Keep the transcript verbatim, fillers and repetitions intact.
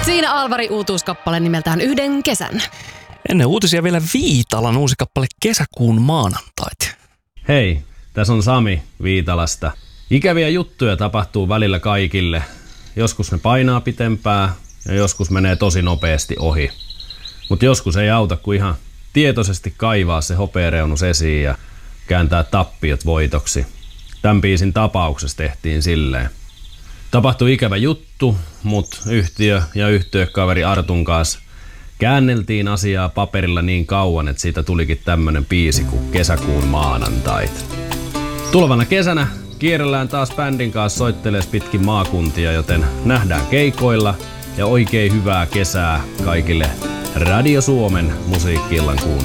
Siinä Alvari uutuuskappale nimeltään Yhden kesän. Ennen uutisia vielä Viitalan uusi kappale Kesäkuun maanantait. Hei, tässä on Sami Viitalasta. Ikäviä juttuja tapahtuu välillä kaikille. Joskus ne painaa pitempää ja joskus menee tosi nopeasti ohi. Mutta joskus ei auta kuin ihan tietoisesti kaivaa se hopeareunus esiin ja kääntää tappiot voitoksi. Tämän biisin tapauksessa tehtiin silleen. Tapahtui ikävä juttu, mutta yhtiö ja yhtiökaveri Artun kanssa käänneltiin asiaa paperilla niin kauan, että siitä tulikin tämmönen biisi kuin Kesäkuun maanantait. Tulevana kesänä kierrellään taas bändin kanssa soittelees pitkin maakuntia, joten nähdään keikoilla ja oikein hyvää kesää kaikille Radio Suomen musiikki-illan kuuntelijoille.